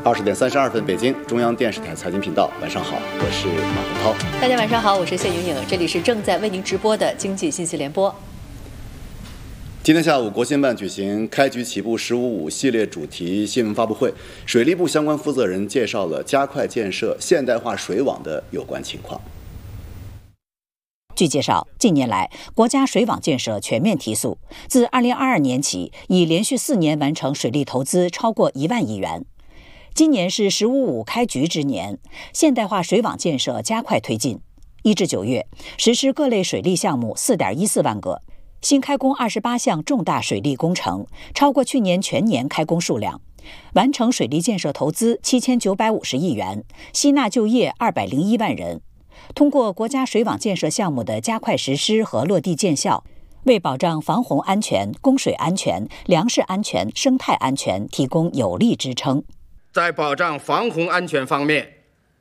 20:32，北京中央电视台财经频道，晚上好，我是马洪涛。 大家晚上好，我是谢莹莹，这里是正在为您直播的经济信息联播。 今天下午，国新办举行开局起步“15+5”系列主题新闻发布会，水利部相关负责人介绍了加快建设现代化水网的有关情况。 据介绍，近年来国家水网建设全面提速，自2022年起，已连续4年完成水利投资超过1万亿元。今年是“15+5”开局之年，现代化水网建设加快推进。1至9月，实施各类水利项目4.14万个，新开工28项重大水利工程，超过去年全年开工数量，完成水利建设投资7950亿元，吸纳就业201万人。通过国家水网建设项目的加快实施和落地见效，为保障防洪安全、供水安全、粮食安全、生态安全提供有力支撑。 在保障防洪安全方面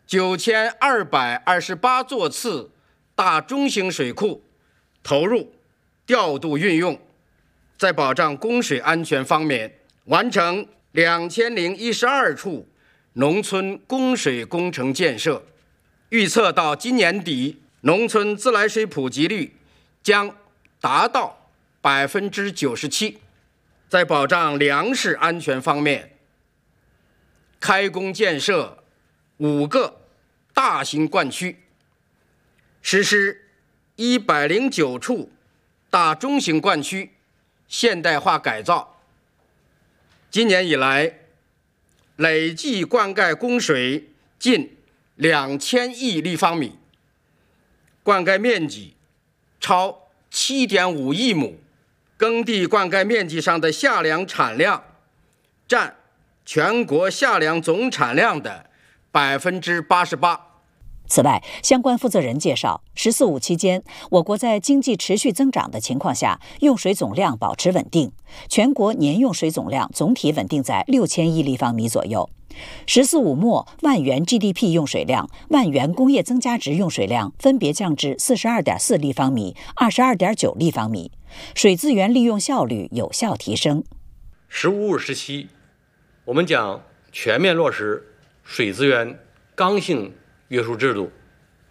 ，9228座次大中型水库投入调度运用；在保障供水安全方面，完成2012处农村供水工程建设。预测到今年底，农村自来水普及率将达到97%。在保障粮食安全方面，开工建设5个大型灌区，实施109处大中型灌区现代化改造。今年以来，累计灌溉供水近2000亿立方米，灌溉面积超7.5亿亩，耕地灌溉面积上的夏粮产量占全国夏粮总产量的88%。 此外，相关负责人介绍，“14+5”期间，我国在经济持续增长的情况下，用水总量保持稳定，全国年用水总量总体稳定在6000亿立方米左右。“14+5”末万元 GDP 用水量、万元工业增加值用水量分别降至42.4立方米、22.9立方米，水资源利用效率有效提升。 “15+5”时期，我们将全面落实水资源刚性约束制度，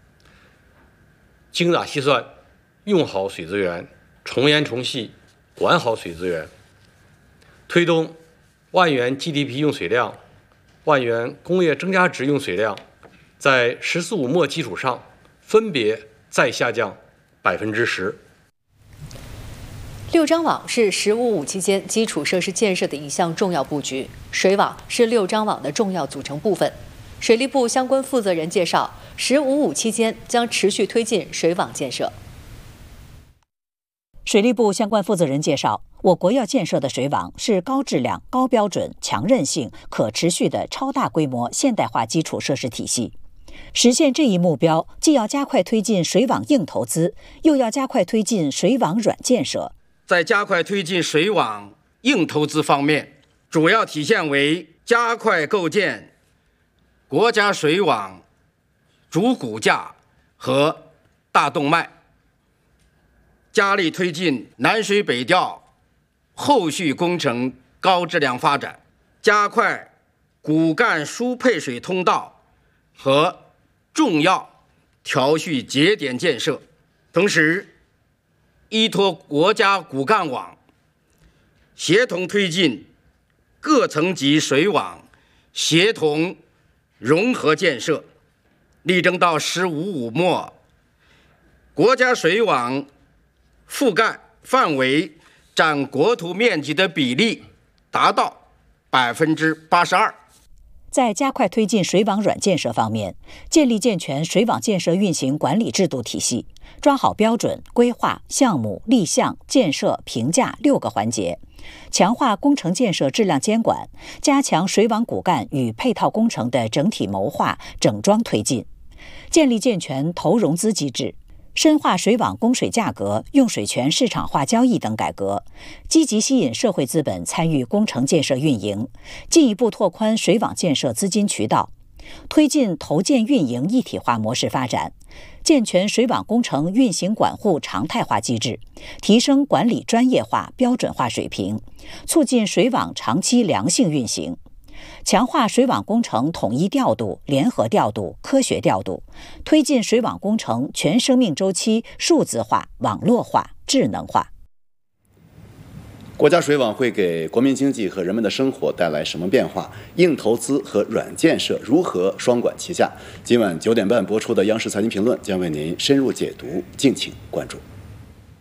精打细算用好水资源，从严从细管好水资源，推动万元 GDP 用水量、万元工业增加值用水量在“14+5”末基础上分别再下降10%。 六张网是“15+5”期间基础设施建设的一项重要布局，水网是六张网的重要组成部分。水利部相关负责人介绍，“15+5”期间将持续推进水网建设。 水利部相关负责人介绍，我国要建设的水网是高质量、高标准、强韧性、可持续的超大规模现代化基础设施体系。实现这一目标，既要加快推进水网硬投资，又要加快推进水网软建设。 在加快推进水网硬投资方面，主要体现为加快构建国家水网主骨架和大动脉，加力推进南水北调后续工程高质量发展，加快骨干输配水通道和重要调蓄节点建设，同时依托国家骨干网，协同推进各层级水网协同融合建设，力争到“15+5”末，国家水网覆盖范围占国土面积的比例达到82%。 在加快推进水网软建设方面，建立健全水网建设运行管理制度体系，抓好标准、规划、项目、立项、建设、评价6个环节，强化工程建设质量监管，加强水网骨干与配套工程的整体谋划、整装推进，建立健全投融资机制，深化水网供水价格、用水权市场化交易等改革，积极吸引社会资本参与工程建设运营，进一步拓宽水网建设资金渠道，推进投建运营一体化模式发展，健全水网工程运行管护常态化机制，提升管理专业化、标准化水平，促进水网长期良性运行。 强化水网工程统一调度、联合调度、科学调度，推进水网工程全生命周期数字化、网络化、智能化。 国家水网会给国民经济和人们的生活带来什么变化？硬投资和软建设如何双管齐下？今晚9点半播出的央视财经评论将为您深入解读，敬请关注。